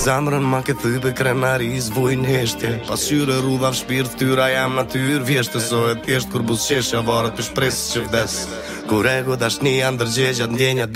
Zamrën ma ke thype krenaris vujnë heshtje Pasqyre rrudhav shpirt tyra jam natyr Vjeshtë so e thjesht kur bus qeshja varët për shpresë që vdes Kur ego dashnia ndërgjegjat ndjenjat